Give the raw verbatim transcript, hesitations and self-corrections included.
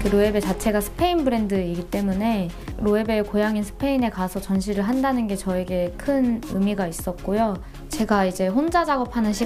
그 로에베 자체가 스페인 브랜드이기 때문에 로에베의 고향인 스페인에 가서 전시를 한다는 게 저에게 큰 의미가 있었고요. 제가 이제 혼자 작업하는 시간